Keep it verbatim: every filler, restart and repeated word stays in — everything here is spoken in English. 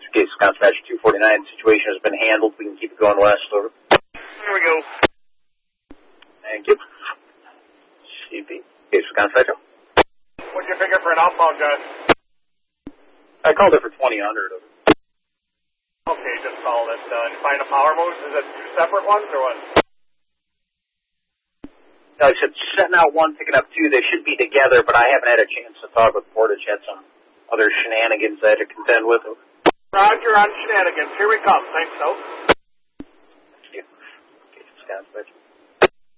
Case Wisconsin two forty-nine. Situation has been handled. We can keep it going west. Over. Here we go. Thank you. C P. Case Wisconsin. What'd you figure for an outbound, guys? I called it for twenty hundred. Okay, just called it. Uh, you find a power moves? Is it two separate ones or what? Like I said, setting out one, picking up two. They should be together, but I haven't had a chance to talk with Portage. Had some other shenanigans I had to contend with. Roger on shenanigans. Here we come. Thanks, so. Thank you. Okay, Scott,